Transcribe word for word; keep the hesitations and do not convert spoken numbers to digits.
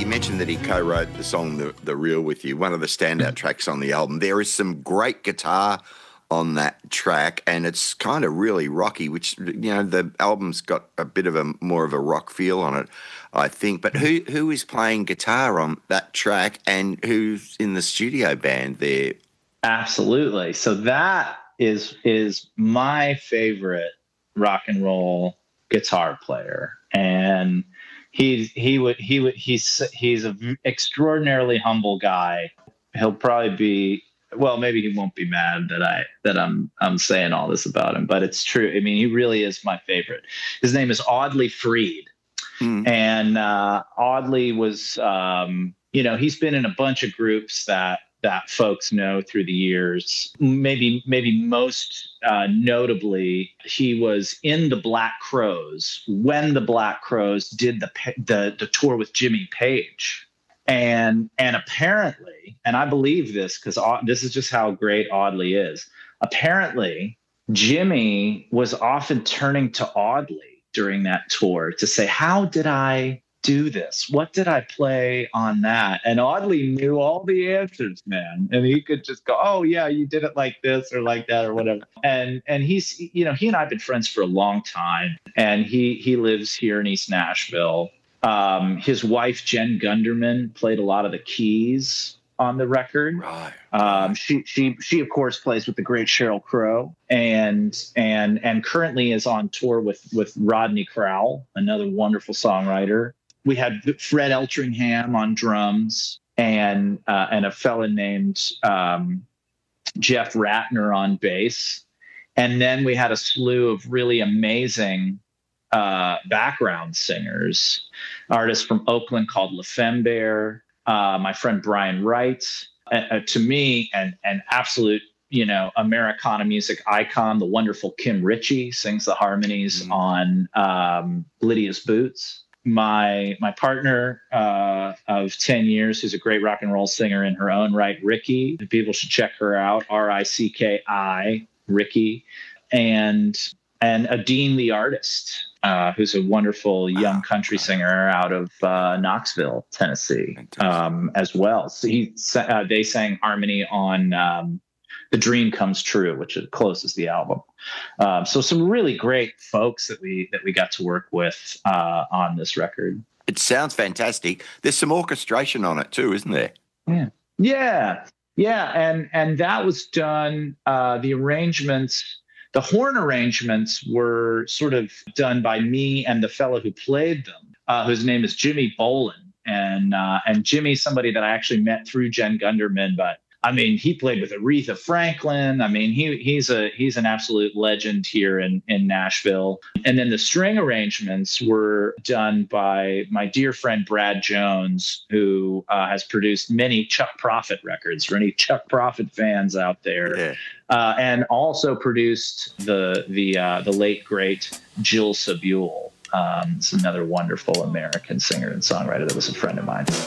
you mentioned that he co-wrote the song The, the Real with you, one of the standout tracks on the album. There is some great guitar on that track, and it's kind of really rocky, which, you know, the album's got a bit of a more of a rock feel on it, I think. But who who is playing guitar on that track, and who's in the studio band there? Absolutely. So that is is my favorite rock and roll guitar player, and He's he would he would he's he's an extraordinarily humble guy. He'll probably be well, maybe he won't be mad that I that I'm I'm saying all this about him, but it's true. I mean, he really is my favorite. His name is Audley Freed, mm. and uh, Audley was um, you know he's been in a bunch of groups that that folks know through the years. Maybe maybe most uh, notably, he was in the Black Crowes when the Black Crowes did the the, the tour with Jimmy Page. And and apparently, and I believe this because this is just how great Audley is, apparently Jimmy was often turning to Audley during that tour to say, how did I do this? What did I play on that? And Audley knew all the answers, man. And he could just go, oh yeah, you did it like this or like that or whatever. And and he's, you know, he and I have been friends for a long time. And he he lives here in East Nashville. Um, his wife, Jen Gunderman, played a lot of the keys on the record. Right. Um, she she she of course plays with the great Sheryl Crow, and and and currently is on tour with with Rodney Crowell, another wonderful songwriter. We had Fred Eltringham on drums, and uh, and a fella named um, Jeff Ratner on bass. And then we had a slew of really amazing uh, background singers, artists from Oakland called La Femme Bear, uh, my friend Brian Wright, uh, to me, an, an absolute, you know, Americana music icon. The wonderful Kim Ritchie sings the harmonies mm-hmm. on um, Lydia's Boots. My my partner uh, of ten years, who's a great rock and roll singer in her own right, Ricky. People should check her out, R I C K I, Ricky. And and Adine the artist, uh, who's a wonderful young country singer out of uh, Knoxville, Tennessee, um, as well. So he uh, they sang harmony on um, The Dream Comes True, which closes the album. Um, so some really great folks that we that we got to work with uh, on this record. It sounds fantastic. There's some orchestration on it too, isn't there? Yeah, yeah, yeah. And and that was done. Uh, the arrangements, the horn arrangements, were sort of done by me and the fellow who played them, uh, whose name is Jimmy Bolin. And uh, and Jimmy's somebody that I actually met through Jen Gunderman, but I mean, he played with Aretha Franklin. I mean, he he's a he's an absolute legend here in, in Nashville. And then the string arrangements were done by my dear friend Brad Jones, who uh, has produced many Chuck Prophet records for any Chuck Prophet fans out there, yeah. uh, and also produced the the uh, the late great Jill Sabule. Um, it's another wonderful American singer and songwriter that was a friend of mine.